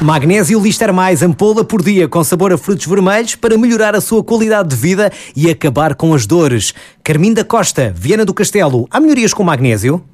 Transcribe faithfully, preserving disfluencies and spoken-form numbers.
Magnésio Lister Mais, ampola por dia com sabor a frutos vermelhos para melhorar a sua qualidade de vida e acabar com as dores. Carminda Costa, Viana do Castelo, há melhorias com magnésio?